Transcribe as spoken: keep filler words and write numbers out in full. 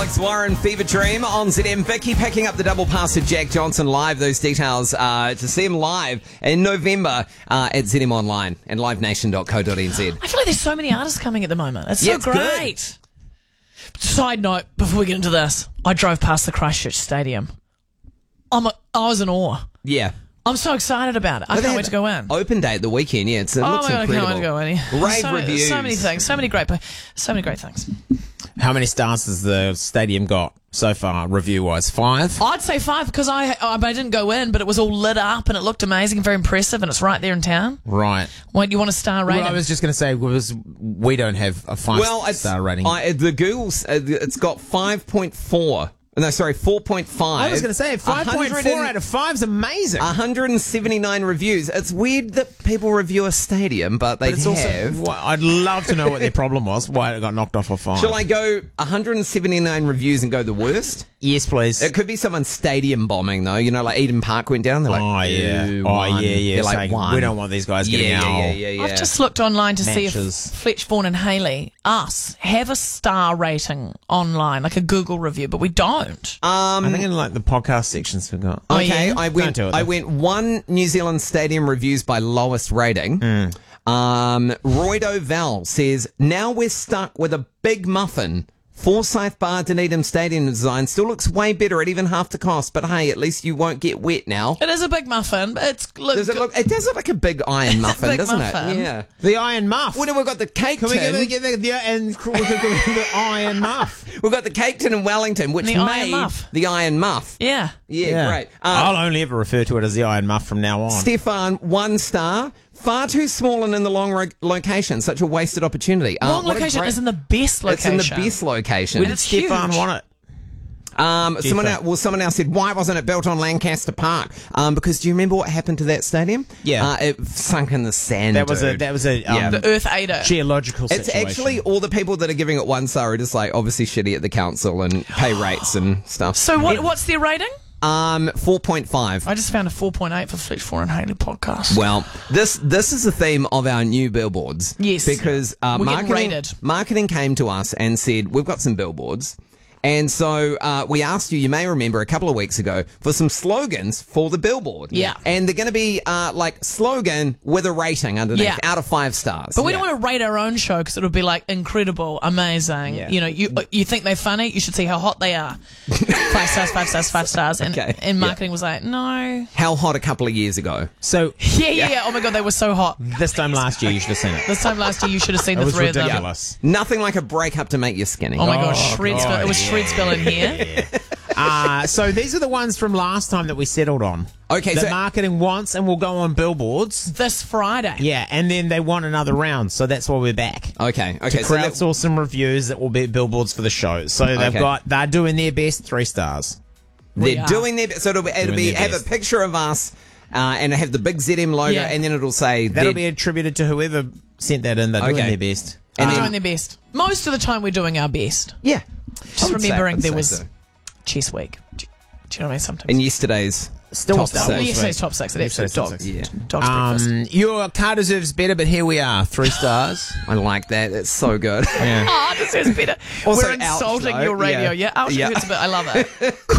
Alex Warren, Fever Dream on Z M. Vicky picking up the double pass to Jack Johnson live. Those details uh, to see him live in November uh, at Z M Online and live nation dot co dot n z. I feel like there's so many artists coming at the moment. It's Yeah, so it's great. Side note, before we get into this, I drove past the Christchurch Stadium. I'm a, I was in awe. Yeah. I'm so excited about it. I Well, they can't had wait to go in. Open day at the weekend, yeah. It's, it Oh looks my God, I incredible. can't wait to go in. Rave so, reviews. So many things. So many great, so many great things. How many stars has the stadium got so far, review-wise? Five? I'd say five because I, I I didn't go in, but it was all lit up and it looked amazing, very impressive, and it's right there in town. Right. What do you want a star rating? Well, I was just going to say, was we don't have a Well, it's, five-star rating. I, the Google's, uh, it's got five point four. No, sorry, four point five. I was going to say, five point four out of five is amazing. one hundred seventy-nine reviews. It's weird that people review a stadium, but they But it's have. also, well, I'd love to know what their problem was, why it got knocked off of five. Shall I go one hundred seventy-nine reviews and go the worst? Yes, please. It could be someone stadium bombing, though. You know, like Eden Park went down. They're like, oh, yeah. "Ooh, Oh, one." yeah, yeah. They're like, saying, one. we don't want these guys getting yeah, our... yeah, yeah, yeah, I've yeah. just looked online to Matches. see if Fletch, Vaughan and Haley, us, have a star rating online, like a Google review, but we don't. Um, I think in like the podcast sections we got. Oh, okay, yeah? I went. Don't do it, I though. went one New Zealand stadium reviews by lowest rating. Um, Roydo Val says, now we're stuck with a big muffin. Forsyth Bar Dunedin Stadium design still looks way better at even half the cost, but hey, at least you won't get wet now. It is a big muffin, but it's look. Does it look? It does look like a big iron muffin, big doesn't muffin. it? Yeah. The Iron Muff. Well, then we've got the cake Can we tin. get the, get the, the, and, we could go the Iron Muff? We've got the cake tin in Wellington, which The made Iron Muff. the Iron Muff. Yeah. Yeah, great. Uh, I'll only ever refer to it as the Iron Muff from now on. Stefan, one star. Far too small and in the long ro- location. Such a wasted opportunity. Uh, Long what a location great- is in the best location. It's in the best location. Where did It's Stefan huge. want it? Um, someone Deeper. else, well, someone else said, why wasn't it built on Lancaster Park? Um, because do you remember what happened to that stadium? Yeah. Uh, it sunk in the sand. That was a dude. that was a um, Yeah. The Earth ate it. geological It's situation. actually all the people that are giving it one star are just like obviously shitty at the council and pay rates and stuff. So what? What's their rating? Um, four point five. I just found a four point eight for Fletch Vaughan and Haley podcast. Well, this this is the theme of our new billboards. Yes. Because uh, We're getting marketing, rated. marketing came to us and said, we've got some billboards. And so uh, we asked you, you may remember a couple of weeks ago, for some slogans for the billboard. Yeah. And they're going to be uh, like slogan with a rating underneath, Yeah. out of five stars. But we don't want to rate our own show because it would be like incredible, amazing. Yeah. You know, you you think they're funny, you should see how hot they are. Five stars, five stars, five stars. And, Okay. and marketing was like, no. How hot a couple of years ago. So Yeah, yeah, yeah. Oh my God, they were so hot. this time last year you should have seen it. This time last year, you should have seen It the was three of them. ridiculous. Nothing like a breakup to make you skinny. Oh my Oh, gosh, shred God, spill. It was yeah. shred spill in here. Uh, so these are the ones from last time that we settled on. Okay, that so- marketing wants and will go on billboards. This Friday. Yeah, and then they want another round, so that's why we're back. Okay, okay. To so that- crowdsource some reviews that will be billboards for the show. So they've Okay. got they're doing their best, three stars. We they're are. doing their so it'll be, it'll Doing be their have a best. picture of us uh, and have the big Z M logo, Yeah. and then it'll say That'll they're- be attributed to whoever sent that in. They're doing Okay. their best. And We're then- doing their best. Most of the time, we're doing our best. yeah. Just I would say- remembering I'd there say was so. chess week. Do do you know what I mean? Sometimes. in yesterday's Still top Star six. Wars. Yesterday's top six. At Yesterday's episode top Dogs. six. Yeah. Dogs breakfast. Um, your car deserves better, but here we are, three stars. I like that. It's so good. Yeah. Oh, this is better. Also, We're ouch, insulting though. your radio. Yeah. Yeah, ouch, Yeah. hurts a bit. I love it.